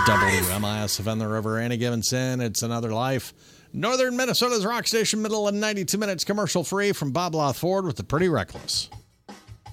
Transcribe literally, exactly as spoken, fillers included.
W M I S F in the River, Annie Givenson. It's Another Life. Northern Minnesota's rock station, middle of ninety-two minutes, commercial free from Bob Loth Ford with the Pretty Reckless.